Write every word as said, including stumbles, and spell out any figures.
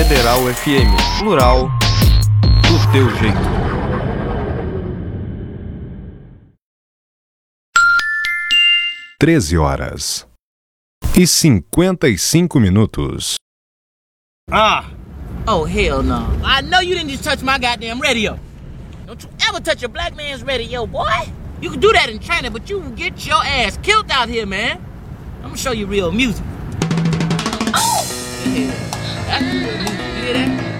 Federal F M, plural, do teu jeito. treze horas e cinquenta e cinco minutos. Ah! Oh, hell no. I know you didn't just touch my goddamn radio. Don't you ever touch a black man's radio, boy. You can do that in China, but you can get your ass killed out here, man. I'm gonna show you real music. Oh! Yeah. That's real music. You hear that?